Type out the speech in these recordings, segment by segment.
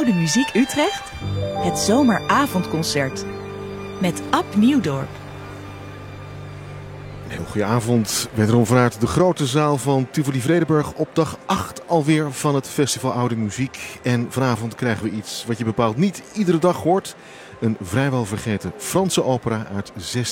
Oude Muziek Utrecht, het zomeravondconcert met Ab Nieuwdorp. Een heel goede avond, wederom vanuit de grote zaal van Tivoli Vredenburg op dag 8 alweer van het Festival Oude Muziek. En vanavond krijgen we iets wat je bepaald niet iedere dag hoort. Een vrijwel vergeten Franse opera uit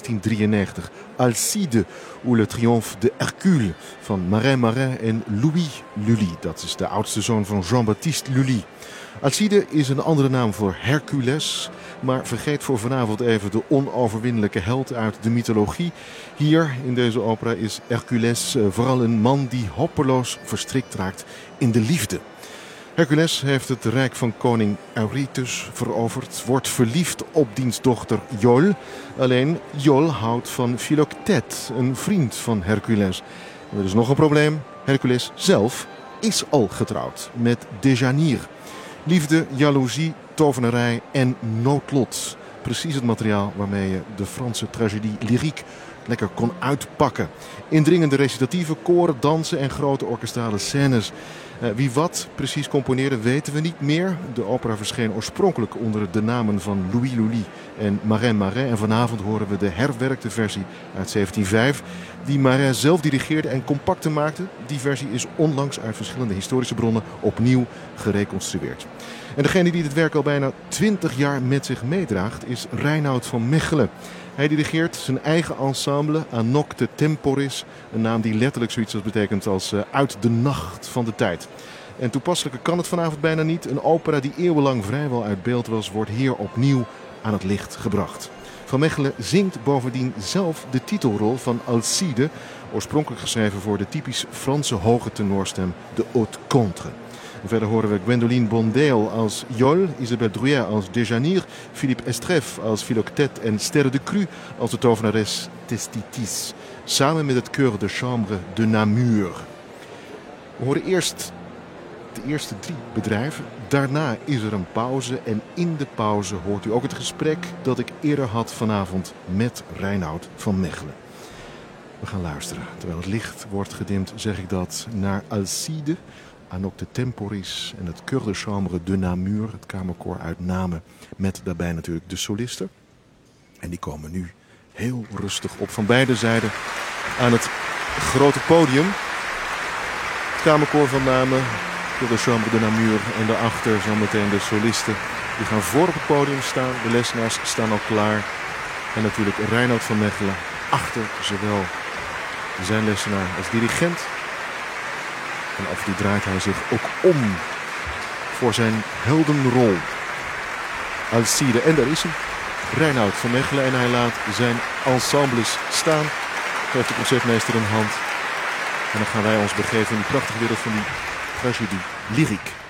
1693. Alcide ou le triomphe de Hercule van Marin Marin en Louis Lully. Dat is de oudste zoon van Jean-Baptiste Lully. Alcide is een andere naam voor Hercules. Maar vergeet voor vanavond even de onoverwinnelijke held uit de mythologie. Hier in deze opera is Hercules vooral een man die hopeloos verstrikt raakt in de liefde. Hercules heeft het rijk van koning Eurytus veroverd, wordt verliefd op diens dochter Iole. Alleen Iole houdt van Philoctète, een vriend van Hercules. En er is nog een probleem. Hercules zelf is al getrouwd met Deianire. Liefde, jaloezie, tovenarij en noodlot. Precies het materiaal waarmee je de Franse tragedie lyrique lekker kon uitpakken. Indringende recitatieven, koren, dansen en grote orkestrale scènes. Wie wat precies componeerde weten we niet meer. De opera verscheen oorspronkelijk onder de namen van Louis Lully en Marin Marin. En vanavond horen we de herwerkte versie uit 1705. Die Marin zelf dirigeerde en compacte maakte. Die versie is onlangs uit verschillende historische bronnen opnieuw gereconstrueerd. En degene die dit werk al bijna 20 jaar met zich meedraagt is Reinoud van Mechelen. Hij dirigeert zijn eigen ensemble A Nocte Temporis. Een naam die letterlijk zoiets betekent als uit de nacht van de tijd. En toepasselijker kan het vanavond bijna niet. Een opera die eeuwenlang vrijwel uit beeld was, wordt hier opnieuw aan het licht gebracht. Van Mechelen zingt bovendien zelf de titelrol van Alcide. Oorspronkelijk geschreven voor de typisch Franse hoge tenorstem, de haute contre. En verder horen we Gwendoline Bondale als Iole, Isabelle Drouet als Deianire, Philippe Estreff als Philoctète en Sterre de Cru als de tovenares Testitis. Samen met het Chœur de Chambre de Namur. We horen eerst de eerste 3 bedrijven. Daarna is er een pauze en in de pauze hoort u ook het gesprek dat ik eerder had vanavond met Reinoud van Mechelen. We gaan luisteren. Terwijl het licht wordt gedimd zeg ik dat naar Alcide, A Nocte Temporis en het Chœur de Chambre de Namur, het kamerkoor uit Namen, met daarbij natuurlijk de solisten. En die komen nu heel rustig op van beide zijden aan het grote podium. Het kamerkoor van Namen, Chœur de Chambre de Namur en daarachter zometeen de solisten. Die gaan voor op het podium staan, de lessenaars staan al klaar. En natuurlijk Reinoud van Mechelen achter zowel zijn lessenaar als dirigent. En af en toe draait hij zich ook om voor zijn heldenrol. Alcide, en daar is hij. Reinoud van Mechelen en hij laat zijn ensembles staan. Geeft de concertmeester een hand. En dan gaan wij ons begeven in die prachtige wereld van die tragedie lyrique.